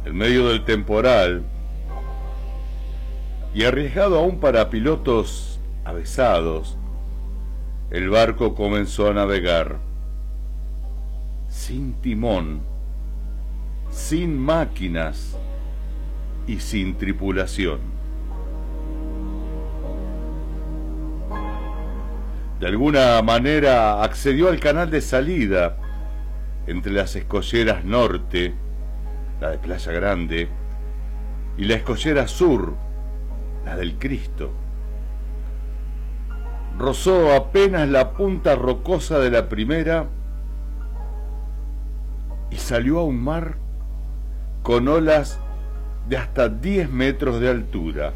En medio del temporal, y arriesgado aún para pilotos avesados, el barco comenzó a navegar, sin timón, sin máquinas y sin tripulación. De alguna manera accedió al canal de salida entre las escolleras norte, la de Playa Grande, y la escollera sur, la del Cristo. Rozó apenas la punta rocosa de la primera y salió a un mar con olas de hasta 10 metros de altura.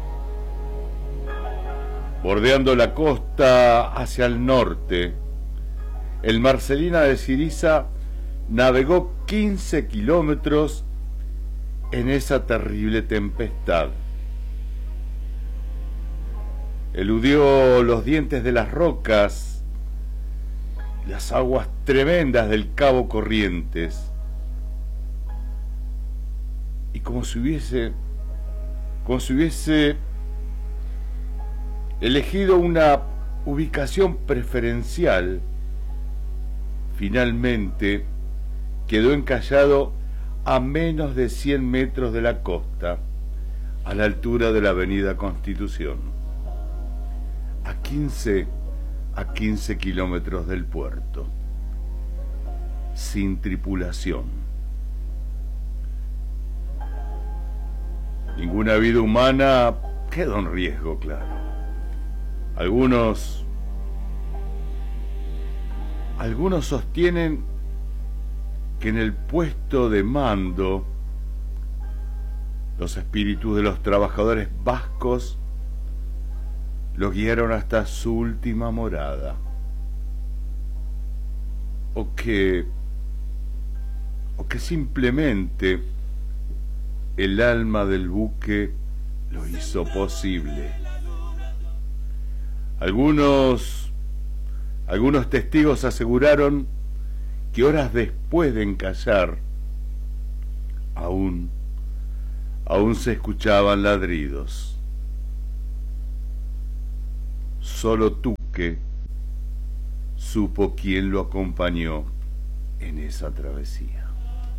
Bordeando la costa hacia el norte, el Marcelina de Siriza navegó 15 kilómetros en esa terrible tempestad. Eludió los dientes de las rocas, las aguas tremendas del Cabo Corrientes, y como si hubiese elegido una ubicación preferencial, finalmente quedó encallado a menos de 100 metros de la costa, a la altura de la avenida Constitución, a 15 kilómetros del puerto, sin tripulación. Ninguna vida humana quedó en riesgo, claro. Algunos sostienen que en el puesto de mando los espíritus de los trabajadores vascos los guiaron hasta su última morada, o que simplemente el alma del buque lo hizo posible. Algunos testigos aseguraron que horas después de encallar aún se escuchaban ladridos. Solo Tuque supo quién lo acompañó en esa travesía.